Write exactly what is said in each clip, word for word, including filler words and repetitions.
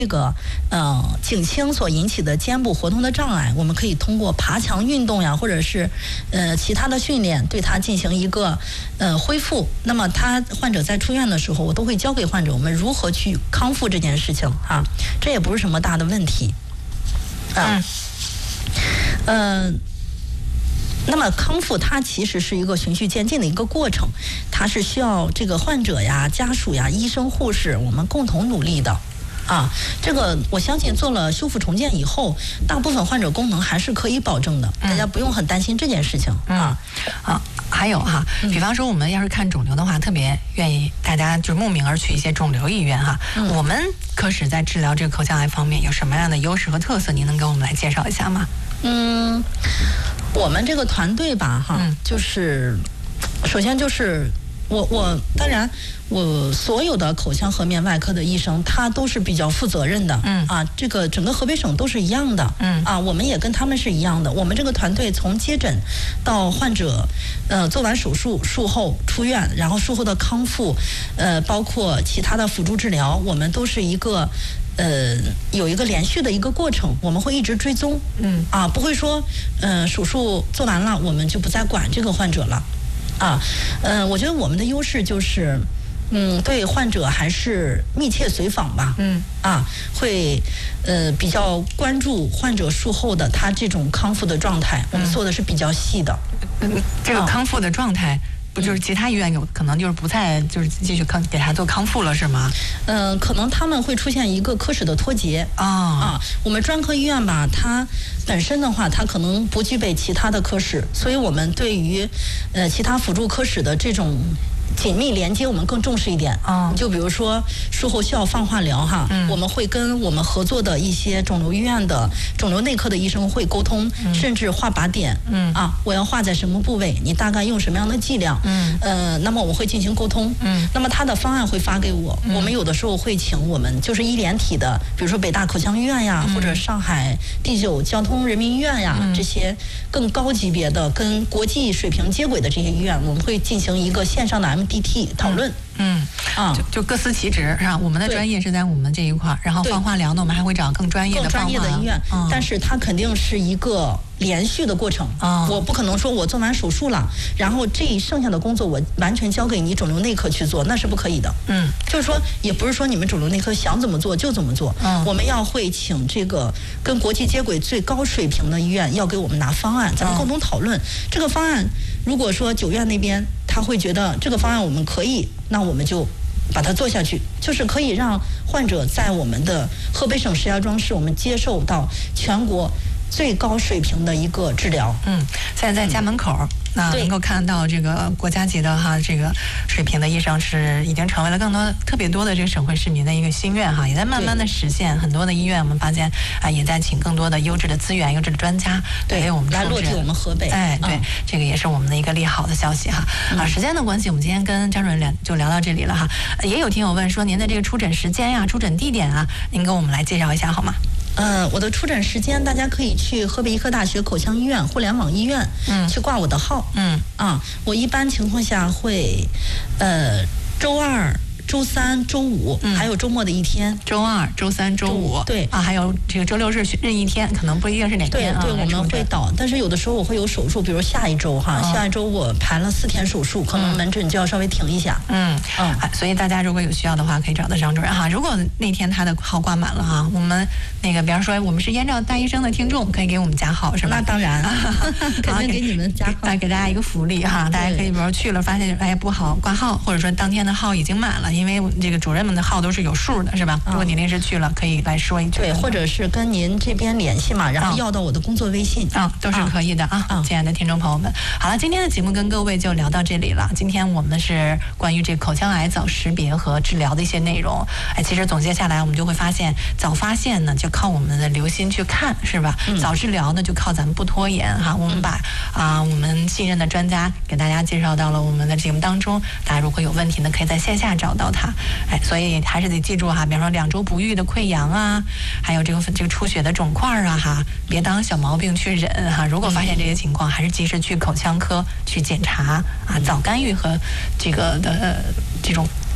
这个呃颈倾所引起的肩部活动的障碍，我们可以通过爬墙运动呀，或者是呃其他的训练，对它进行一个呃恢复。那么他患者在出院的时候，我都会教给患者我们如何去康复这件事情啊，这也不是什么大的问题啊。嗯。呃那么康复它其实是一个循序渐进的一个过程，它是需要这个患者呀、家属呀、医生、护士我们共同努力的。啊，这个我相信做了修复重建以后，大部分患者功能还是可以保证的，大家不用很担心这件事情啊。 啊，还有哈，比方说我们要是看肿瘤的话，特别愿意大家就慕名而去一些肿瘤医院哈。我们科室在治疗这个口腔癌方面有什么样的优势和特色？您能给我们来介绍一下吗？ 嗯，我们这个团队吧，哈，嗯、就是首先就是我我当然我所有的口腔颌面外科的医生，他都是比较负责任的，嗯啊，这个整个河北省都是一样的，嗯啊，我们也跟他们是一样的。我们这个团队从接诊到患者，呃，做完手术术后出院，然后术后的康复，呃，包括其他的辅助治疗，我们都是一个。呃，有一个连续的一个过程，我们会一直追踪，嗯啊，不会说，呃，手术做完了，我们就不再管这个患者了，啊，呃，我觉得我们的优势就是，嗯，对患者还是密切随访吧，嗯啊，会呃比较关注患者术后的他这种康复的状态，我们做的是比较细的， 嗯，这个康复的状态。不就是其他医院有可能就是不再就是继续康给他做康复了是吗？ 嗯、呃，可能他们会出现一个科室的脱节啊、哦、啊。我们专科医院吧，它本身的话，它可能不具备其他的科室，所以我们对于呃其他辅助科室的这种紧密连接，我们更重视一点。嗯，就比如说术后需要放化疗哈，嗯，我们会跟我们合作的一些肿瘤医院的肿瘤内科的医生会沟通，嗯、甚至画靶点。嗯啊，我要画在什么部位？你大概用什么样的剂量？嗯呃，那么我会进行沟通。嗯，那么他的方案会发给我。嗯、我们有的时候会请我们就是医联体的，比如说北大口腔医院呀，嗯、或者上海第九交通人民医院呀，嗯、这些更高级别的、跟国际水平接轨的这些医院，我们会进行一个线上的 M D T 讨论。 嗯啊，就就各司其职是吧？我们的专业是在我们这一块，然后放化疗呢，我们还会找更专业的更专业的医院，嗯、但是它肯定是一个连续的过程。嗯、我不可能说我做完手术了，然后这一剩下的工作我完全交给你肿瘤内科去做，那是不可以的。嗯，就是说也不是说你们肿瘤内科想怎么做就怎么做。嗯，我们要会请这个跟国际接轨最高水平的医院要给我们拿方案，咱们共同讨论、嗯、这个方案。如果说九院那边他会觉得这个方案我们可以，那我们就把它做下去，就是可以让患者在我们的河北省石家庄市，我们接受到全国最高水平的一个治疗。 嗯，现在在家门口。嗯那能够看到这个国家级的哈这个水平的医生是已经成为了更多特别多的这个省会市民的一个心愿哈，也在慢慢的实现。很多的医院我们发现啊，也在请更多的优质的资源、优质的专家对我们来落地我们河北。 哎，对，嗯、这个也是我们的一个利好的消息哈。嗯、啊，时间的关系，我们今天跟张主任聊就聊到这里了哈。也有听友问说您的这个出诊时间呀、出诊地点啊，您跟我们来介绍一下好吗？ 呃，我的出诊时间，大家可以去河北医科大学口腔医院互联网医院，嗯，去挂我的号，嗯啊，我一般情况下会，呃，周二、周三、周五，嗯、还有周末的一天。 周二、周三、周五， 对啊，还有这个周六日任意一天，可能不一定是哪天啊。 对对，我们会倒，但是有的时候我会有手术，比如下一周哈，哦、下一周我排了四天手术，可能门诊就要稍微停一下。嗯嗯、啊，所以大家如果有需要的话，可以找到张主任哈。如果那天他的号挂满了哈，我们那个比方说我们是燕赵大医生的听众，可以给我们加号是吧？ 那当然，肯定给你们加号， 给给大家一个福利哈。大家可以比如去了发现哎不好挂号，或者说当天的号已经满了，因为这个主任们的号都是有数的，是吧？如果你临时去了，可以来说一句。 对，或者是跟您这边联系嘛，然后要到我的工作微信啊，都是可以的啊。亲爱的听众朋友们，好了，今天的节目跟各位就聊到这里了。今天我们是关于这口腔癌早识别和治疗的一些内容。哎，其实总结下来，我们就会发现，早发现呢，就靠我们的留心去看，是吧？嗯、早治疗呢，就靠咱们不拖延哈。我们把啊、呃，我们信任的专家给大家介绍到了我们的节目当中。大家如果有问题呢，可以在线下找到他。哎，所以还是得记住哈，比方说两周不愈的溃疡啊，还有这个这个出血的肿块啊哈，别当小毛病去忍哈。如果发现这些情况，还是及时去口腔科去检查啊，早干预和这个的、呃、这种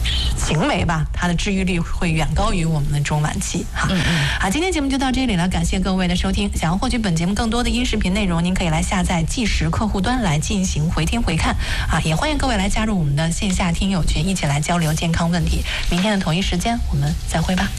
行为吧，它的治愈率会远高于我们的中晚期哈。嗯嗯。好，今天节目就到这里了，感谢各位的收听。想要获取本节目更多的音视频内容，您可以来下载即时客户端来进行回听回看啊，也欢迎各位来加入我们的线下听友群，一起来交流健康问题。明天的同一时间我们再会吧。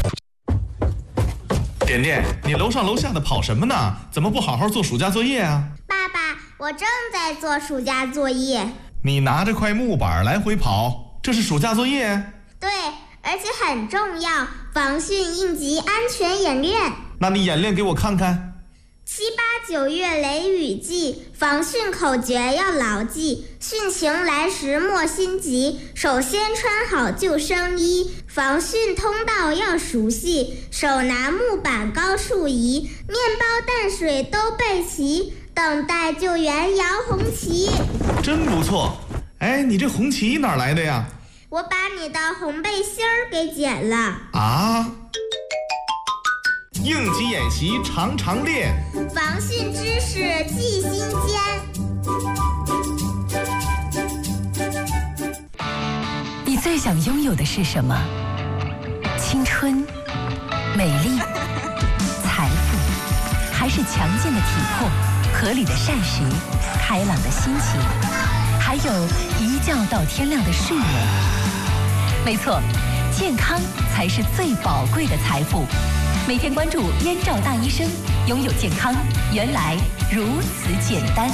点点，你楼上楼下的跑什么呢？怎么不好好做暑假作业啊？ 爸爸，我正在做暑假作业。 你拿着块木板来回跑，这是暑假作业？ 对，而且很重要，防汛应急安全演练。 那你演练给我看看。 七八九月雷雨季，防汛口诀要牢记。汛情来时莫心急，首先穿好救生衣。防汛通道要熟悉，手拿木板高树移。面包淡水都备齐，等待救援摇红旗。 真不错。哎，你这红旗哪来的呀？ 我把你的红背心儿给剪了。 啊？应急演习常常练， 防汛知识记心间。 你最想拥有的是什么？青春、美丽、财富，还是强健的体魄、合理的膳食、开朗的心情，还有一觉到天亮的睡眠？没错，健康才是最宝贵的财富。每天关注燕赵大医生，拥有健康原来如此简单。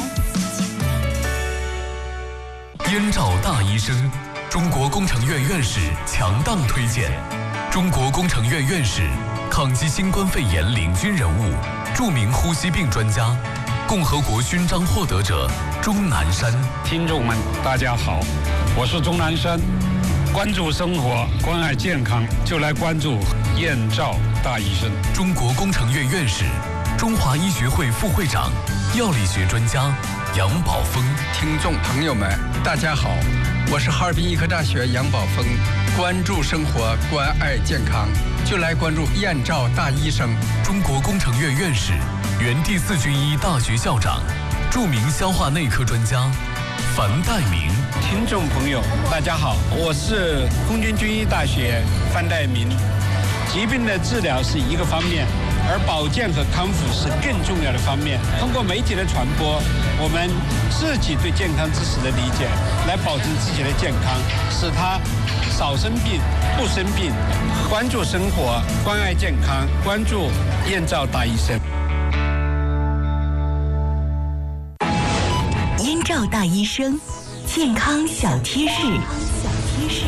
燕赵大医生，中国工程院院士强档推荐，中国工程院院士，抗击新冠肺炎领军人物，著名呼吸病专家，共和国勋章获得者钟南山。 听众们，大家好，我是钟南山。关注生活，关爱健康，就来关注燕赵大医生。 中国工程院院士，中华医学会副会长，药理学专家杨宝峰。 听众朋友们，大家好，我是哈尔滨医科大学杨宝峰。关注生活，关爱健康，就来关注燕赵大医生。 中国工程院院士，原第四军医大学校长，著名消化内科专家樊岱明。 听众朋友，大家好，我是空军军医大学樊岱明。疾病的治疗是一个方面，而保健和康复是更重要的方面。通过媒体的传播，我们自己对健康知识的理解，来保证自己的健康，使他少生病、不生病。关注生活，关爱健康，关注燕赵大医生。 燕赵大医生，健康小贴士。小贴士。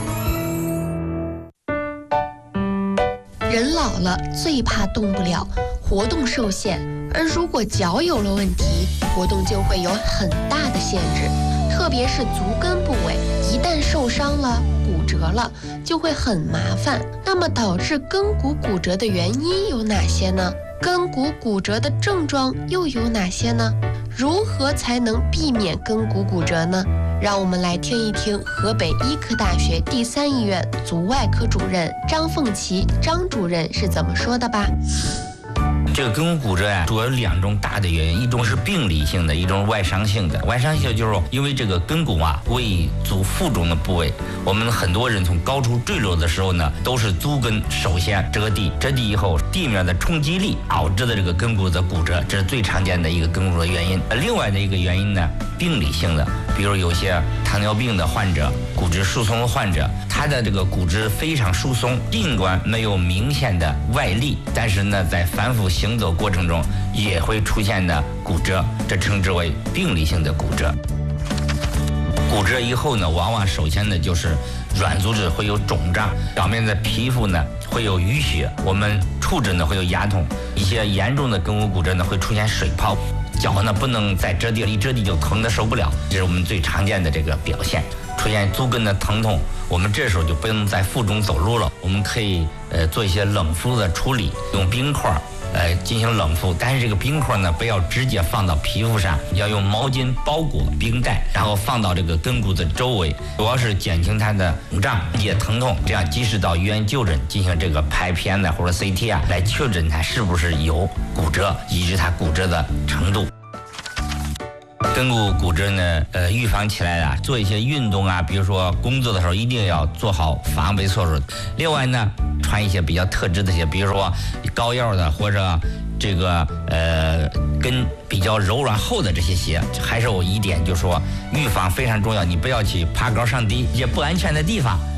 人老了最怕动不了，活动受限，而如果脚有了问题，活动就会有很大的限制，特别是足跟部位，一旦受伤了、骨折了，就会很麻烦。那么导致跟骨骨折的原因有哪些呢？跟骨骨折的症状又有哪些呢？如何才能避免跟骨骨折呢？让我们来听一听河北医科大学第三医院足外科主任张凤琪张主任是怎么说的吧。 这个跟骨骨折呀，主要有两种大的原因，一种是病理性的，一种是外伤性的。外伤性就是因为这个跟骨啊为足腹中的部位，我们很多人从高处坠落的时候呢，都是足跟首先折地，折地以后地面的冲击力导致的这个跟骨的骨折，这是最常见的一个跟骨的原因。另外的一个原因呢，病理性的，比如有些糖尿病的患者、骨质疏松的患者，他的这个骨质非常疏松，尽管没有明显的外力，但是呢，在反复行走过程中也会出现的骨折，这称之为病理性的骨折。骨折以后呢，往往首先呢就是软组织会有肿胀，表面的皮肤呢会有淤血，我们触诊呢会有牙痛，一些严重的跟骨骨折呢会出现水泡，脚呢不能再折地了，一折地就疼得受不了，这是我们最常见的这个表现。出现足跟的疼痛，我们这时候就不能在腹中走路了，我们可以呃做一些冷敷的处理，用冰块呃进行冷敷，但是这个冰块呢不要直接放到皮肤上，要用毛巾包裹冰袋，然后放到这个跟骨的周围，主要是减轻它的肿胀、解疼痛，这样及时到医院就诊进行这个拍片呢或者 C T 啊，来确诊它是不是有骨折，以及它骨折的程度。 跟骨骨折呢，呃，预防起来啊，做一些运动啊，比如说工作的时候一定要做好防备措施。另外呢，穿一些比较特制的鞋，比如说高腰的或者这个呃跟比较柔软厚的这些鞋。还是有一点就是说，预防非常重要，你不要去爬高上低一些不安全的地方。